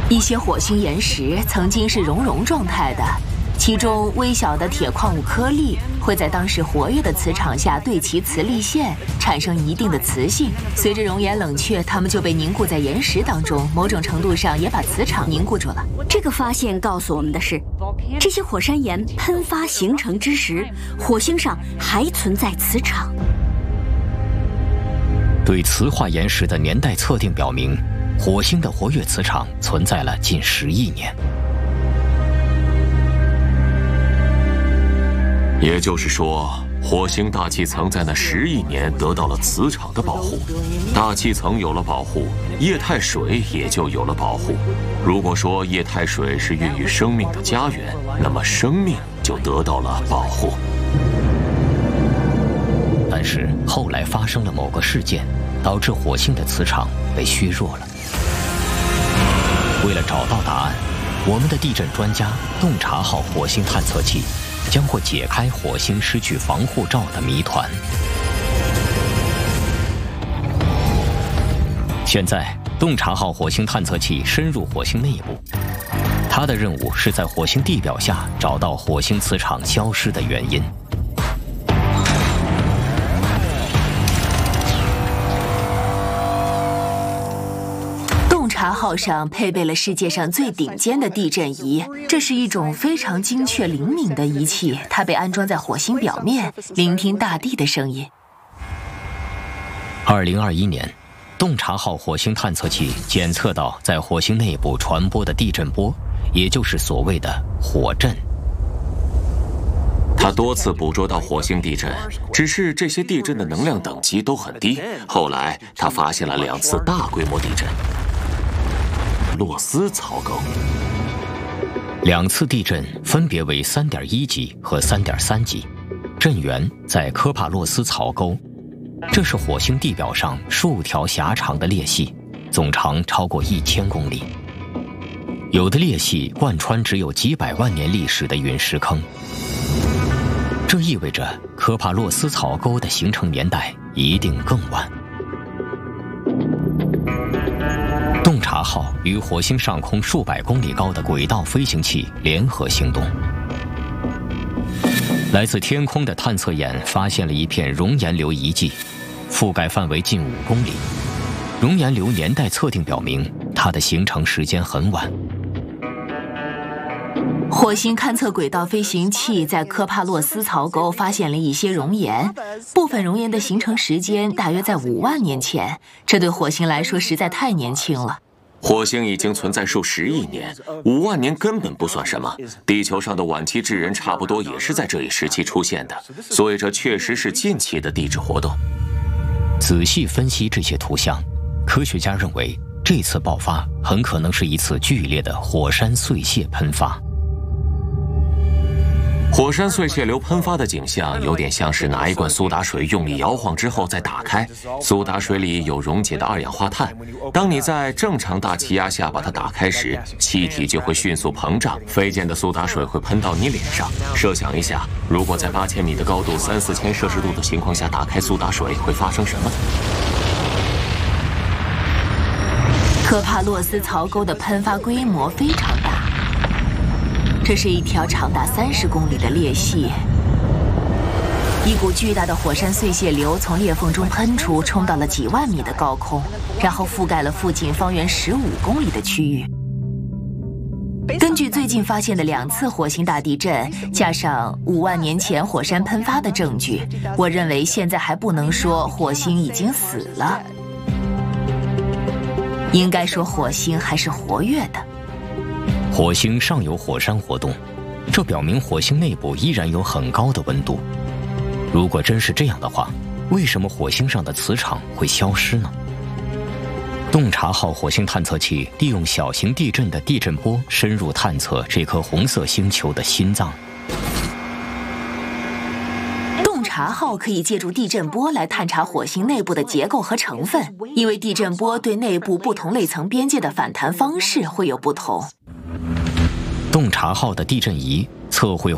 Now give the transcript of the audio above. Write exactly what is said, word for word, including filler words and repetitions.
一些火星岩石曾经是熔融状态的，其中微小的铁矿物颗粒会在当时活跃的磁场下对齐磁力线，产生一定的磁性。随着熔岩冷却，它们就被凝固在岩石当中，某种程度上也把磁场凝固住了。 这个发现告诉我们的是，这些火山岩喷发形成之时，火星上还存在磁场。 对磁化岩石的年代测定表明，火星的活跃磁场存在了近十亿年。 也就是说，火星大气层在那十亿年得到了磁场的保护，大气层有了保护，液态水也就有了保护。如果说液态水是孕育生命的家园，那么生命就得到了保护。 但是后来发生了某个事件，导致火星的磁场被削弱了。为了找到答案，我们的地震专家洞察号火星探测器将会解开火星失去防护罩的谜团。现在，洞察号火星探测器深入火星内部，它的任务是在火星地表下找到火星磁场消失的原因。 洞察号上配备了世界上最顶尖的地震仪，这是一种非常精确灵敏的仪器，它被安装在火星表面，聆听大地的声音。 二零二一年，洞察号火星探测器检测到在火星内部传播的地震波，也就是所谓的火震。 他多次捕捉到火星地震，只是这些地震的能量等级都很低。后来他发现了两次大规模地震。洛斯槽沟， 两次地震分别为三点一级和三点三级，震源在科帕洛斯槽沟，这是火星地表上数条狭长的裂隙，总长超过一千公里。有的裂隙贯穿只有几百万年历史的陨石坑，这意味着科帕洛斯槽沟的形成年代一定更晚。洞察号与火星上空数百公里高的轨道飞行器联合行动。来自天空的探测眼发现了一片熔岩流遗迹，覆盖范围近五公里。熔岩流年代测定表明，它的形成时间很晚。 火星勘测轨道飞行器在科帕洛斯槽沟发现了一些熔岩，部分熔岩的形成时间大约在五万年前，这对火星来说实在太年轻了。 火星已经存在数十亿年，五万年根本不算什么。地球上的晚期智人差不多也是在这一时期出现的，所以这确实是近期的地质活动。 仔细分析这些图像，科学家认为这次爆发很可能是一次剧烈的火山碎屑喷发。 火山碎屑流喷发的景象有点像是拿一罐苏打水用力摇晃之后再打开，苏打水里有溶解的二氧化碳。当你在正常大气压下把它打开时，气体就会迅速膨胀，飞溅的苏打水会喷到你脸上。设想一下，如果在八千米的高度、三四千摄氏度的情况下打开苏打水，会发生什么？ 科帕洛斯槽沟的喷发规模非常大。这是一条长达三十公里的裂隙，一股巨大的火山碎屑流从裂缝中喷出，冲到了几万米的高空，然后覆盖了附近方圆十五公里的区域。根据最近发现的两次火星大地震，加上五万年前火山喷发的证据，我认为现在还不能说火星已经死了，应该说火星还是活跃的。 火星尚有火山活动，这表明火星内部依然有很高的温度。如果真是这样的话，为什么火星上的磁场会消失呢？洞察号火星探测器利用小型地震的地震波深入探测这颗红色星球的心脏。 洞察号可以借助地震波来探查火星内部的结构和成分，因为地震波对内部不同类层边界的反弹方式会有不同。 洞察号的地震仪测绘